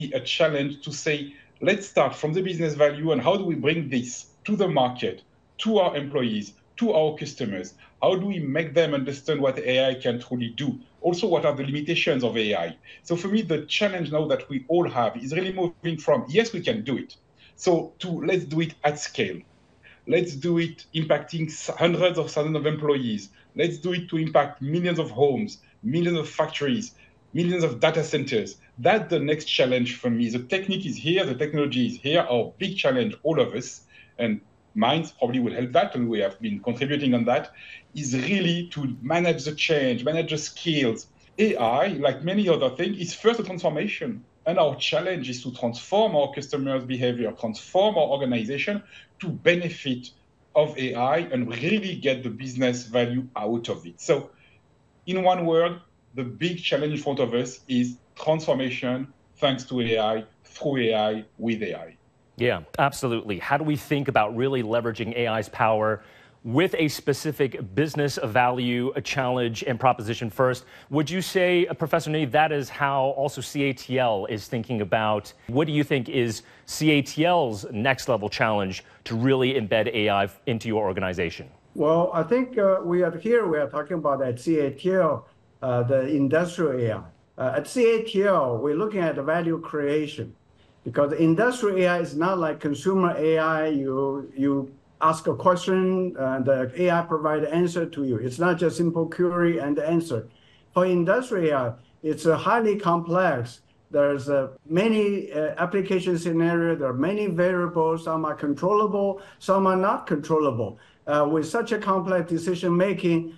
a challenge to say, let's start from the business value and how do we bring this to the market, to our employees, to our customers? How do we make them understand what AI can truly do? Also, what are the limitations of AI? So for me, the challenge now that we all have is really moving from, yes, we can do it, so to let's do it at scale. Let's do it impacting hundreds of thousands of employees. Let's do it to impact millions of homes, millions of factories, millions of data centers. That's the next challenge for me. The technique is here, the technology is here. Our big challenge, all of us, and Minds probably will help that, and we have been contributing on that, is really to manage the change, manage the skills. AI, like many other things, is first a transformation. And our challenge is to transform our customers' behavior, transform our organization to benefit of AI and really get the business value out of it. So in one word, the big challenge in front of us is transformation thanks to AI, through AI, with AI. Yeah, absolutely. How do we think about really leveraging AI's power with a specific business value, a challenge, and proposition first? Would you say, Professor Ni, that is how also CATL is thinking about? What do you think is CATL's next level challenge to really embed AI into your organization? Well, I think we are talking about at CATL, the industrial AI. At CATL, we're looking at the value creation, because industrial AI is not like consumer AI. You ask a question, and the AI provide an answer to you. It's not just simple query and answer. For industrial AI, it's a highly complex. There's many application scenarios. There are many variables. Some are controllable, some are not controllable. With such a complex decision making,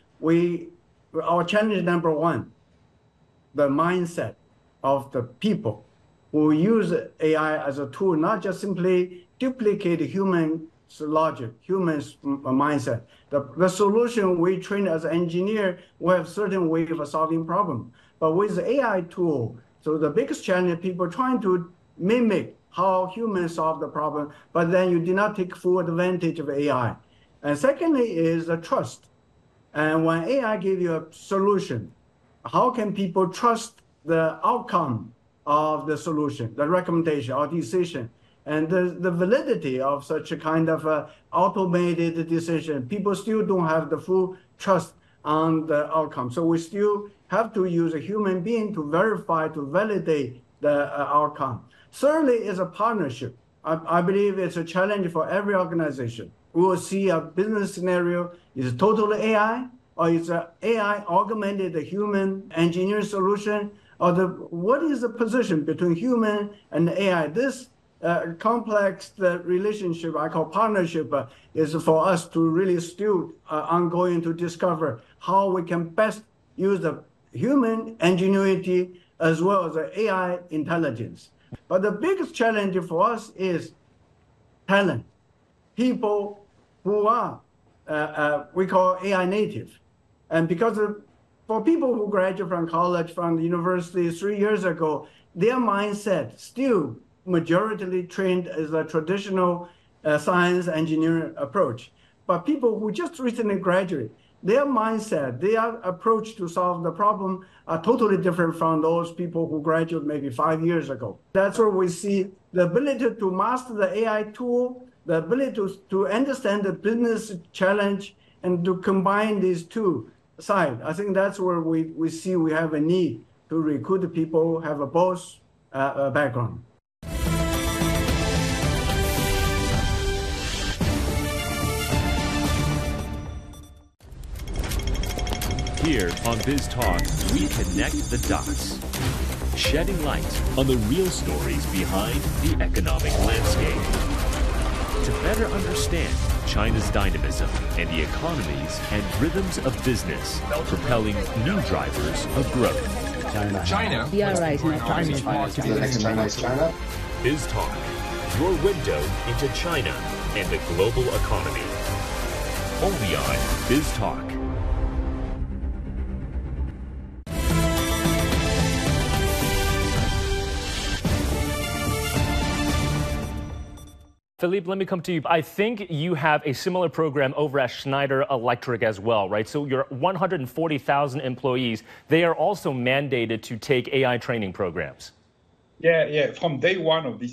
our challenge number one, the mindset of the people who use AI as a tool, not just simply duplicate human logic, human's mindset. The solution we train as an engineer, we have certain way of solving problem. But with the AI tool, so the biggest challenge, people trying to mimic how humans solve the problem, but then you do not take full advantage of AI. And secondly is the trust. And when AI give you a solution, how can people trust the outcome of the solution, the recommendation or decision? And the validity of such a kind of automated decision, people still don't have the full trust on the outcome. So we still have to use a human being to verify, to validate the outcome. Thirdly is a partnership. I believe it's a challenge for every organization. We will see a business scenario is totally AI, or it's an AI augmented human engineering solution, or what is the position between human and AI? This complex relationship, I call partnership, is for us to really still ongoing to discover how we can best use the human ingenuity as well as the AI intelligence. But the biggest challenge for us is talent. People who are, we call AI native. And because for people who graduate from college, from the university 3 years ago, their mindset still majority trained as a traditional science engineering approach. But people who just recently graduate, their mindset, their approach to solve the problem are totally different from those people who graduated maybe 5 years ago. That's where we see the ability to master the AI tool, the ability to understand the business challenge, and to combine these two sides. I think that's where we see we have a need to recruit the people who have a both background. Here on Biz Talk, we connect the dots, shedding light on the real stories behind the economic landscape. To better understand China's dynamism and the economies and rhythms of business, propelling new drivers of growth. China. Biz Talk, your window into China and the global economy. Only on Biz Talk. Philippe, let me come to you. I think you have a similar program over at Schneider Electric as well, right? So your 140,000 employees, they are also mandated to take AI training programs. Yeah, from day one of this